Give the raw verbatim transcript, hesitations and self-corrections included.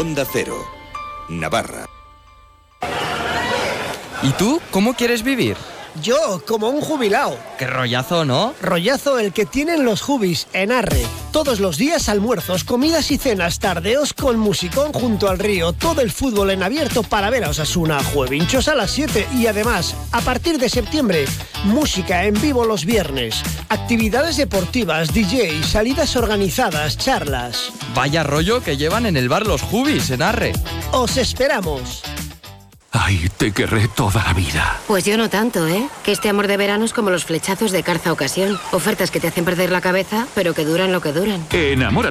Onda Cero, Navarra. ¿Y tú cómo quieres vivir? Yo, como un jubilao. Qué rollazo, ¿no? Rollazo el que tienen los jubis en Arre. Todos los días almuerzos, comidas y cenas, tardeos con musicón junto al río. Todo el fútbol en abierto para ver a Osasuna. Juevinchos a las siete y además, a partir de septiembre, música en vivo los viernes. Actividades deportivas, D J, salidas organizadas, charlas. Vaya rollo que llevan en el bar los jubis en Arre. Os esperamos. Ay, te querré toda la vida. Pues yo no tanto, ¿eh? Que este amor de verano es como los flechazos de Carza Ocasión. Ofertas que te hacen perder la cabeza, pero que duran lo que duran. Enamórate